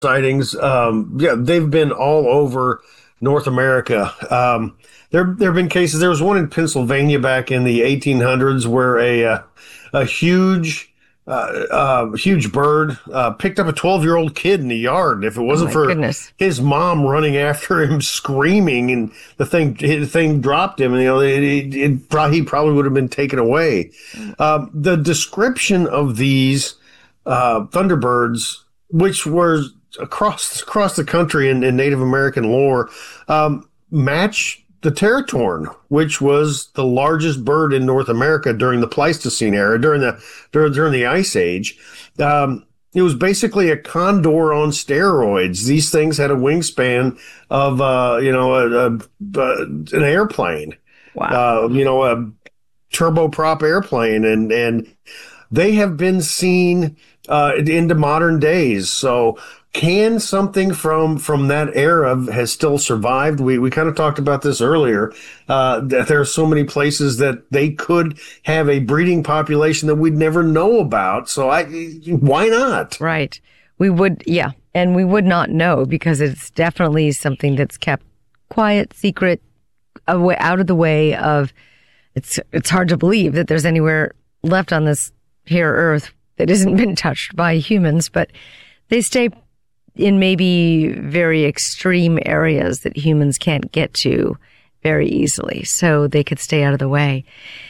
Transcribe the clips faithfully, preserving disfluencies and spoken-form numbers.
sightings. Um, yeah, they've been all over North America. Um, there, there have been cases. There was one in Pennsylvania back in the eighteen hundreds where a uh, a huge, uh, uh, huge bird uh, picked up a twelve-year-old kid in the yard. If it wasn't oh for goodness. his mom running after him, screaming, and the thing, the thing dropped him, and you know, it, it, it probably, he probably would have been taken away. Uh, the description of these uh, Thunderbirds, which were across across the country in, in Native American lore, um, match the Teratorn, which was the largest bird in North America during the Pleistocene era, during the during, during the Ice Age. Um, it was basically a condor on steroids. These things had a wingspan of uh, you know a, a, a, an airplane, wow, uh, you know a turboprop airplane, and and they have been seen uh, into modern days. So can something from from that era has still survived? We we kind of talked about this earlier. Uh, that there are so many places that they could have a breeding population that we'd never know about. So I, why not? Right. We would, yeah, and we would not know because it's definitely something that's kept quiet, secret, away, out of the way of. It's it's hard to believe that there's anywhere left on this here Earth that hasn't been touched by humans, but they stay in maybe very extreme areas that humans can't get to very easily, so they could stay out of the way.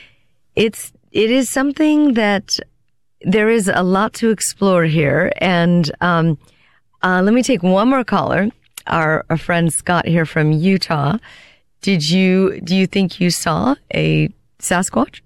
It's, it is something that there is a lot to explore here, and um, uh, let me take one more caller. Our, our friend Scott here from Utah. Did you, do you think you saw a Sasquatch?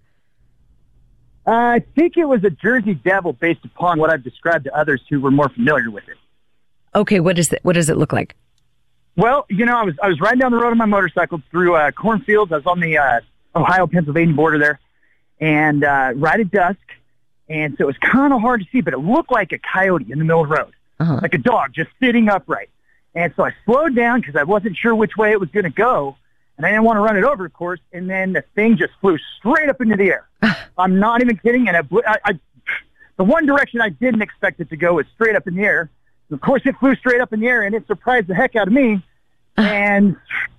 Uh, I think it was a Jersey Devil based upon what I've described to others who were more familiar with it. Okay, what is it? What does it look like? Well, you know, I was I was riding down the road on my motorcycle through uh, cornfields. I was on the uh, Ohio-Pennsylvania border there, and uh, right at dusk, and so it was kind of hard to see, but it looked like a coyote in the middle of the road, uh-huh. like a dog just sitting upright. And so I slowed down because I wasn't sure which way it was going to go, and I didn't want to run it over, of course. And then the thing just flew straight up into the air. I'm not even kidding. And I, I, I, the one direction I didn't expect it to go was straight up in the air. Of course, it flew straight up in the air, and it surprised the heck out of me. And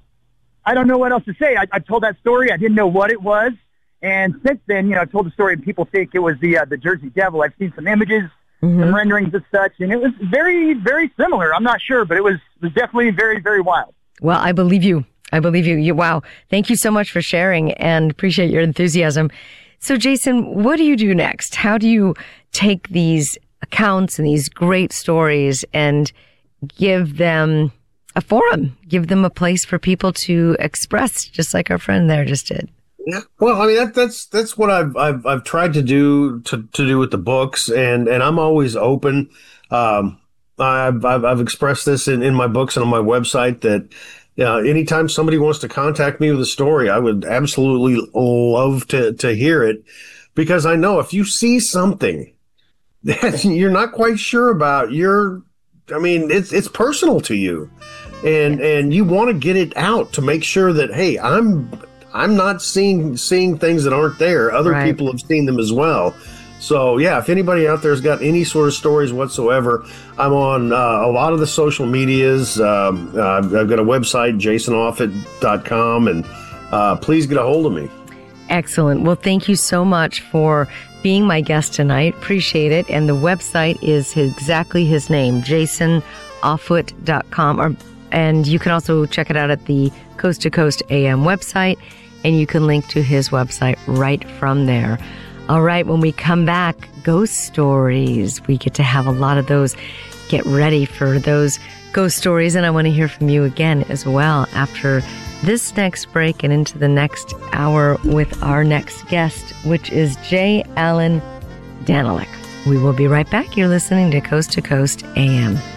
I don't know what else to say. I, I told that story. I didn't know what it was. And since then, you know, I told the story, and people think it was the uh, the Jersey Devil. I've seen some images, mm-hmm. some renderings and such, and it was very, very similar. I'm not sure, but it was, it was definitely very, very wild. Well, I believe you. I believe you. you. Wow. Thank you so much for sharing, and appreciate your enthusiasm. So, Jason, what do you do next? How do you take these accounts and these great stories and give them a forum, give them a place for people to express, just like our friend there just did? Yeah, well, I mean that that's that's what I've I've I've tried to do to, to do with the books, and, and I'm always open. Um, I've I've, I've expressed this in, in my books and on my website that uh, anytime somebody wants to contact me with a story, I would absolutely love to to hear it, because I know if you see something that you're not quite sure about, you're, I mean, it's it's personal to you, and and you want to get it out to make sure that, hey, I'm I'm not seeing seeing things that aren't there. Other right. people have seen them as well. So yeah, if anybody out there's got any sort of stories whatsoever, I'm on uh, a lot of the social medias. Um, uh, I've got a website, jason offutt dot com, and uh, please get a hold of me. Excellent. Well, thank you so much for being my guest tonight. Appreciate it. And the website is his, exactly his name, jason offutt dot com. Or, and you can also check it out at the Coast to Coast A M website, and you can link to his website right from there. All right, when we come back, ghost stories. We get to have a lot of those. Get ready for those ghost stories, and I want to hear from you again as well after this next break and into the next hour with our next guest, which is J. Allen Daniluk. We will be right back. You're listening to Coast to Coast A M.